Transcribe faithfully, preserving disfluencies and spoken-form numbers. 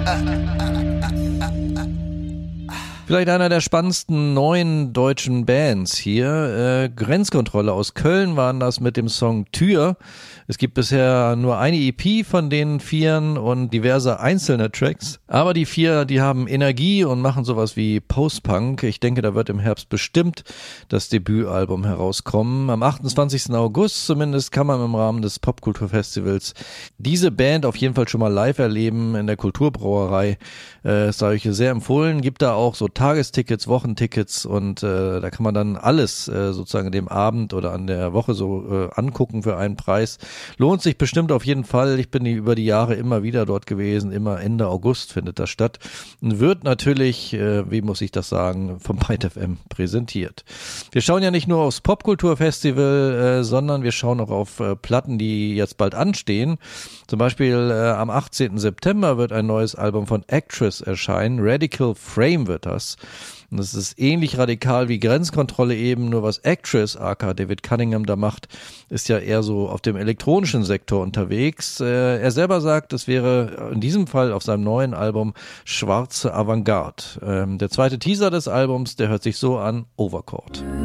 Vielleicht einer der spannendsten neuen deutschen Bands hier. Äh, Grenzkontrolle aus Köln waren das mit dem Song Tür. Es gibt bisher nur eine E P von den Vieren und diverse einzelne Tracks. Aber die vier, die haben Energie und machen sowas wie Post-Punk. Ich denke, da wird im Herbst bestimmt das Debütalbum herauskommen. Am achtundzwanzigsten August zumindest kann man im Rahmen des Popkulturfestivals diese Band auf jeden Fall schon mal live erleben in der Kulturbrauerei. Äh, ist euch sehr empfohlen. Gibt da auch so Tagestickets, Wochentickets und äh, da kann man dann alles äh, sozusagen an dem Abend oder an der Woche so äh, angucken für einen Preis. Lohnt sich bestimmt auf jeden Fall. Ich bin die, über die Jahre immer wieder dort gewesen. Immer Ende August findet das statt. Und wird natürlich, äh, wie muss ich das sagen, vom Byte F M präsentiert. Wir schauen ja nicht nur aufs Popkulturfestival, äh, sondern wir schauen auch auf äh, Platten, die jetzt bald anstehen. Zum Beispiel äh, am achtzehnten September wird ein neues Album von Actress erscheinen. Radical Frame wird das. Und das ist ähnlich radikal wie Grenzkontrolle eben, nur was Actress, aka David Cunningham, da macht, ist ja eher so auf dem elektronischen Sektor unterwegs. Äh, er selber sagt, es wäre in diesem Fall auf seinem neuen Album schwarze Avantgarde. Ähm, der zweite Teaser des Albums, der hört sich so an, Overcourt.